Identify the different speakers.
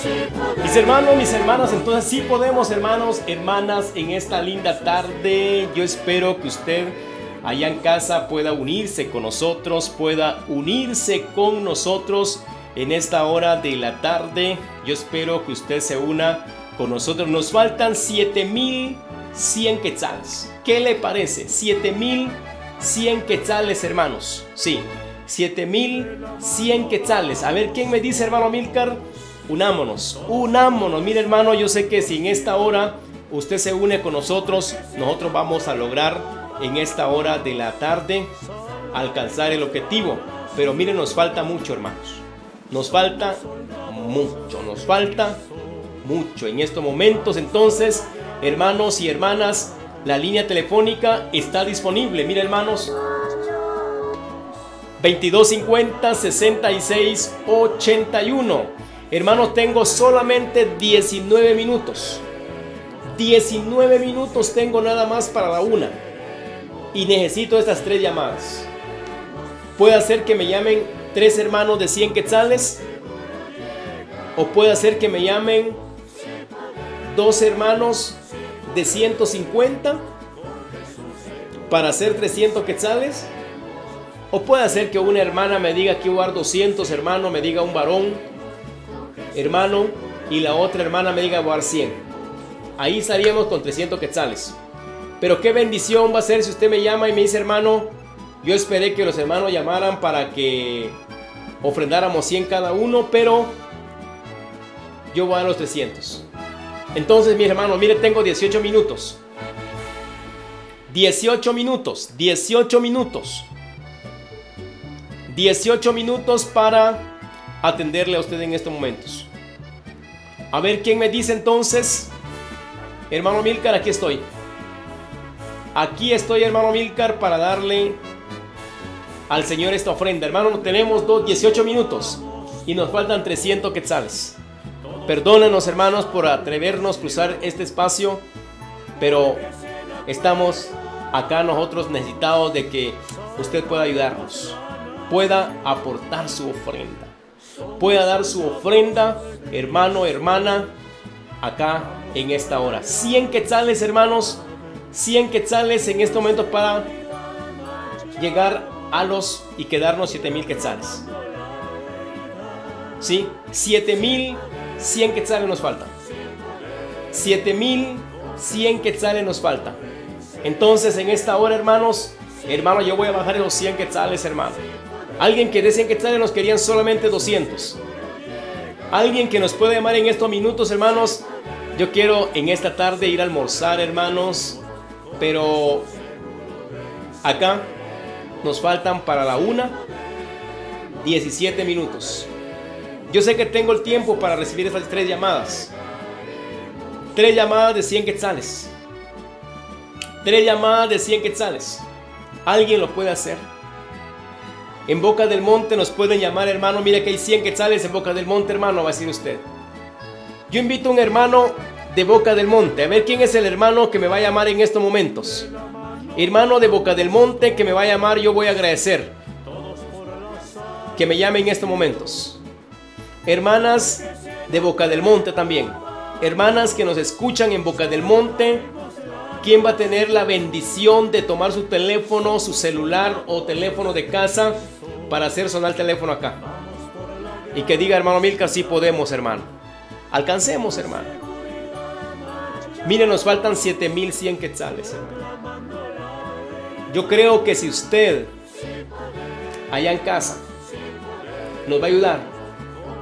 Speaker 1: Mis hermanos, mis hermanas, entonces sí podemos, hermanos, hermanas, en esta linda tarde. Yo espero que usted allá en casa pueda unirse con nosotros, pueda unirse con nosotros en esta hora de la tarde. Yo espero que usted se una con nosotros. Nos faltan 7,100 quetzales. ¿Qué le parece? 7,100 quetzales, hermanos. Sí, 7,100 quetzales. A ver, ¿quién me dice, hermano Milcar? Unámonos, unámonos. Mire, hermano, yo sé que si en esta hora usted se une con nosotros, nosotros vamos a lograr en esta hora de la tarde alcanzar el objetivo. Pero mire, nos falta mucho, hermanos. Nos falta mucho en estos momentos. Entonces, hermanos y hermanas, la línea telefónica está disponible. Mire, hermanos, 2250 66 81. Hermanos, tengo solamente 19 minutos. 19 minutos tengo nada más para la una. Y necesito estas 3 llamadas. Puede ser que me llamen 3 hermanos de 100 quetzales. O puede ser que me llamen 2 hermanos de 150 para hacer 300 quetzales. O puede ser que una hermana me diga que voy a dar 200, hermano, me diga un varón, hermano, y la otra hermana me diga voy a dar 100. Ahí estaríamos con 300 quetzales. Pero qué bendición va a ser si usted me llama y me dice, hermano, yo esperé que los hermanos llamaran para que ofrendáramos 100 cada uno, pero yo voy a dar los 300. Entonces, mi hermano, mire, tengo 18 minutos. 18 minutos, 18 minutos. 18 minutos para atenderle a usted en estos momentos. A ver, ¿quién me dice entonces? Hermano Milcar, aquí estoy. Aquí estoy, hermano Milcar, para darle al Señor esta ofrenda. Hermano, tenemos 18 minutos y nos faltan 300 quetzales. Perdónenos, hermanos, por atrevernos a cruzar este espacio, pero estamos acá nosotros necesitados de que usted pueda ayudarnos, pueda aportar su ofrenda, pueda dar su ofrenda, hermano, hermana, acá en esta hora. 100 quetzales, hermanos, 100 quetzales en este momento para llegar a los y quedarnos 7,000 quetzales. ¿Sí? 7,100 quetzales nos faltan. 7,100 quetzales nos faltan. Entonces, en esta hora, hermanos, yo voy a bajar los 100 quetzales, hermano. Alguien que dé 100 quetzales, nos querían solamente 200. Alguien que nos puede llamar en estos minutos, hermanos. Yo quiero en esta tarde ir a almorzar, hermanos, pero acá nos faltan para la una 17 minutos. Yo sé que tengo el tiempo para recibir estas 3 llamadas. 3 llamadas de 100 quetzales. 3 llamadas de 100 quetzales. ¿Alguien lo puede hacer? En Boca del Monte nos pueden llamar, hermano. Mira que hay 100 quetzales en Boca del Monte, hermano, va a decir usted. Yo invito a un hermano de Boca del Monte. A ver quién es el hermano que me va a llamar en estos momentos. Hermano de Boca del Monte que me va a llamar, yo voy a agradecer que me llame en estos momentos. Hermanas de Boca del Monte también. Hermanas que nos escuchan en Boca del Monte. ¿Quién va a tener la bendición de tomar su teléfono, su celular o teléfono de casa para hacer sonar el teléfono acá? Y que diga, hermano Milcar, sí podemos, hermano. Alcancemos, hermano. Miren, nos faltan 7,100 quetzales, hermano. Yo creo que si usted allá en casa nos va a ayudar